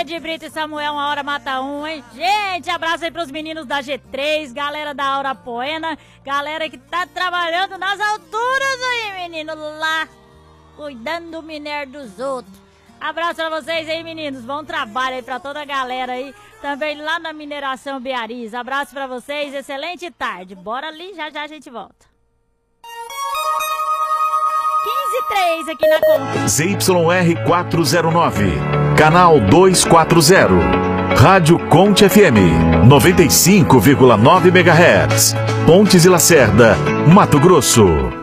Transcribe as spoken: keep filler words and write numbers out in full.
Ed Brito e Samuel, uma hora mata um, hein? Gente, abraço aí pros meninos da G três, galera da Aura Poena, galera que tá trabalhando nas alturas aí, menino, lá, cuidando do minério dos outros. Abraço pra vocês aí, meninos, bom trabalho aí pra toda a galera aí, também lá na mineração Beariz. Abraço pra vocês, excelente tarde, bora ali, já já a gente volta. quinze e três aqui na conta. Z Y R quatrocentos e nove, canal duzentos e quarenta, Rádio Conte F M, noventa e cinco vírgula nove megahertz, Pontes e Lacerda, Mato Grosso.